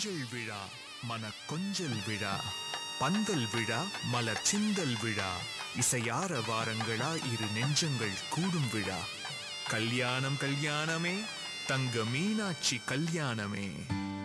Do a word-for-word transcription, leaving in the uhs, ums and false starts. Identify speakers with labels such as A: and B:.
A: மஞ்சள் விழா மன கொஞ்சல் விழா பந்தல் விழா மலர் சிந்தல் விழா இசையார வாரங்களா இரு நெஞ்சங்கள் கூடும் விழா கல்யாணம் கல்யாணமே தங்க மீனாட்சி கல்யாணமே.